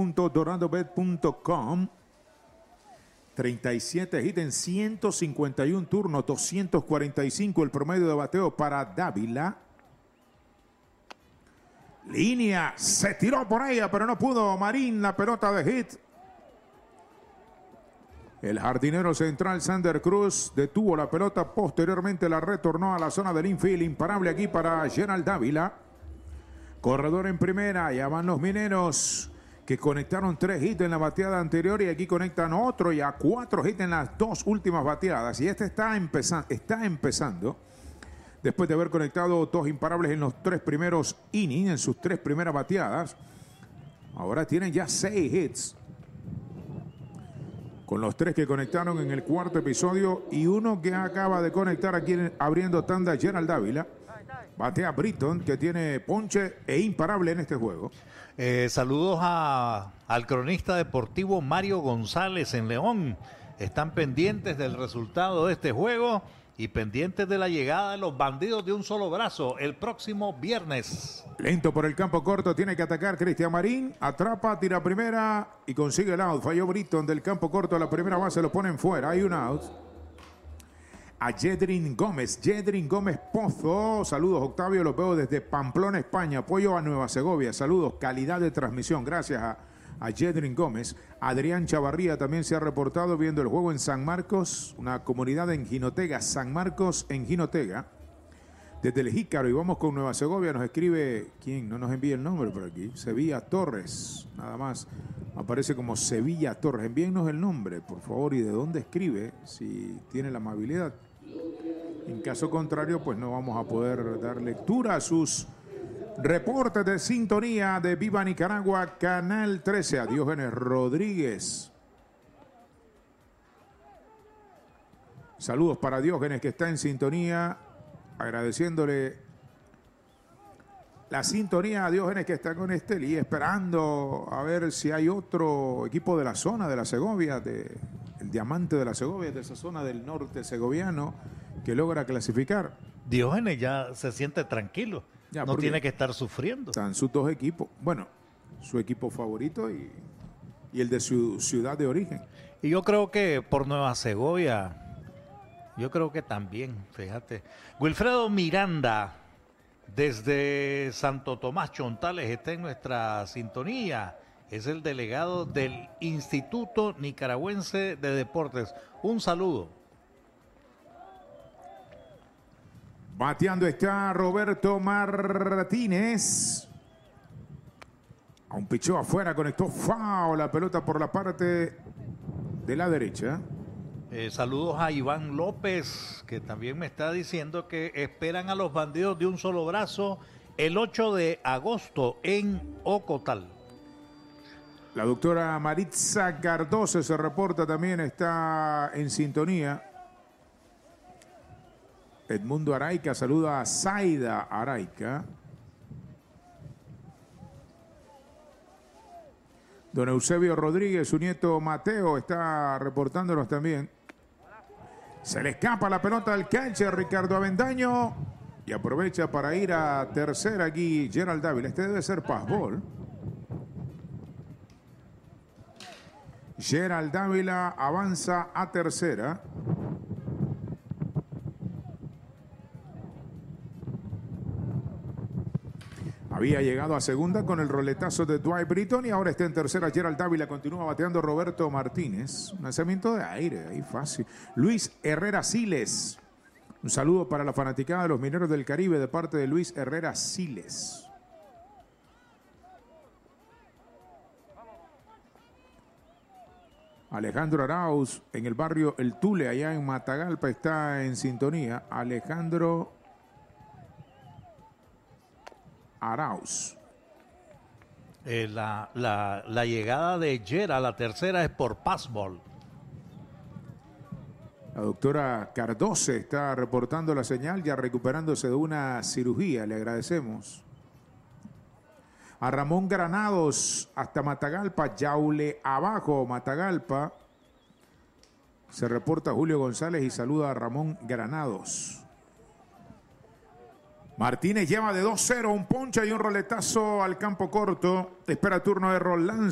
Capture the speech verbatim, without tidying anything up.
dorandobet punto com. treinta y siete hits en ciento cincuenta y uno turnos, doscientos cuarenta y cinco el promedio de bateo para Dávila. Línea, se tiró por ella, pero no pudo. Marín, la pelota de hit. El jardinero central Sander Cruz detuvo la pelota, posteriormente la retornó a la zona del infield. Imparable aquí para Gerald Dávila. Corredor en primera, ya van los mineros que conectaron tres hits en la bateada anterior y aquí conectan otro, ya cuatro hits en las dos últimas bateadas. Y este está, empezando, está empezando después de haber conectado dos imparables en los tres primeros innings, en sus tres primeras bateadas. Ahora tienen ya seis hits, con los tres que conectaron en el cuarto episodio y uno que acaba de conectar aquí abriendo tanda Gerald Dávila. Batea Britton, que tiene ponche e imparable en este juego. Eh, saludos a, al cronista deportivo Mario González en León. Están pendientes del resultado de este juego y pendientes de la llegada de los bandidos de un solo brazo el próximo viernes. Lento por el campo corto, tiene que atacar Cristian Marín. Atrapa, tira primera y consigue el out. Falló Britton del campo corto a la primera base, lo ponen fuera. Hay un out. A Jedrin Gómez, Jedrin Gómez Pozo. Saludos, Octavio, los veo desde Pamplona, España. Apoyo a Nueva Segovia. Saludos, calidad de transmisión. Gracias a, a Jedrin Gómez. Adrián Chavarría también se ha reportado viendo el juego en San Marcos, una comunidad en Jinotega, San Marcos en Jinotega. Desde el Jícaro, y vamos con Nueva Segovia, nos escribe, ¿quién? No nos envía el nombre por aquí. Sevilla Torres, nada más. Aparece como Sevilla Torres. Envíennos el nombre, por favor, y de dónde escribe, si tiene la amabilidad. En caso contrario, pues no vamos a poder dar lectura a sus reportes de sintonía de Viva Nicaragua, Canal trece. A Diógenes Rodríguez. Saludos para Diógenes, que está en sintonía, agradeciéndole la sintonía a Diógenes, que está con Estelí, esperando a ver si hay otro equipo de la zona de la Segovia, de, el Diamante de la Segovia, de esa zona del norte segoviano, que logra clasificar. Diógenes ya se siente tranquilo, ya, no tiene que estar sufriendo. Están sus dos equipos, bueno, su equipo favorito y, y el de su ciudad de origen. Y yo creo que por Nueva Segovia, yo creo que también, fíjate. Wilfredo Miranda, desde Santo Tomás Chontales, está en nuestra sintonía. Es el delegado del Instituto Nicaragüense de Deportes. Un saludo. Bateando está Roberto Martínez. A un pichó afuera, conectó foul, la pelota por la parte de la derecha. Eh, saludos a Iván López, que también me está diciendo que esperan a los bandidos de un solo brazo el ocho de agosto en Ocotal. La doctora Maritza Cardoso se reporta también, está en sintonía. Edmundo Araica saluda a Zaida Araica. Don Eusebio Rodríguez, su nieto Mateo, está reportándonos también. Se le escapa la pelota al catcher Ricardo Avendaño y aprovecha para ir a tercera aquí Gerald Dávila. Este debe ser passball. Gerald Dávila avanza a tercera. Había llegado a segunda con el roletazo de Dwight Britton y ahora está en tercera Gerald Dávila. Continúa bateando Roberto Martínez. Un lanzamiento de aire, ahí fácil. Luis Herrera Siles. Un saludo para la fanaticada de los Mineros del Caribe de parte de Luis Herrera Siles. Alejandro Arauz en el barrio El Tule, allá en Matagalpa, está en sintonía. Alejandro Arauz. Eh, la, la, la llegada de Gera, la tercera, es por passball. La doctora Cardoso está reportando la señal, ya recuperándose de una cirugía. Le agradecemos. A Ramón Granados hasta Matagalpa, Yaule abajo, Matagalpa. Se reporta Julio González y saluda a Ramón Granados. Martínez lleva de dos cero, un poncha y un roletazo al campo corto. Espera turno de Roland.